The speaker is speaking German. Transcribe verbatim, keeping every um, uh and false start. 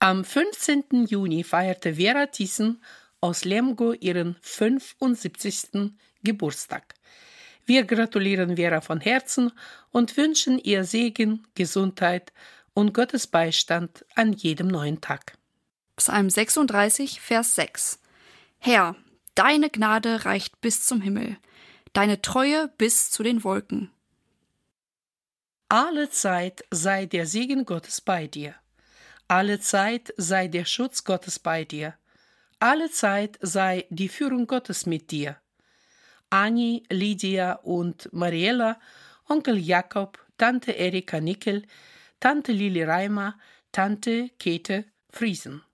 Am fünfzehnten Juni feierte Vera Thyssen aus Lemgo ihren fünfundsiebzigsten Geburtstag. Wir gratulieren Vera von Herzen und wünschen ihr Segen, Gesundheit und Gottes Beistand an jedem neuen Tag. Psalm sechsunddreißig, Vers sechs. Herr, deine Gnade reicht bis zum Himmel, deine Treue bis zu den Wolken. Alle Zeit sei der Segen Gottes bei dir. Alle Zeit sei der Schutz Gottes bei dir. Alle Zeit sei die Führung Gottes mit dir. Anni, Lydia und Mariella, Onkel Jakob, Tante Erika Nickel, Tante Lili Reimer, Tante Käthe Friesen.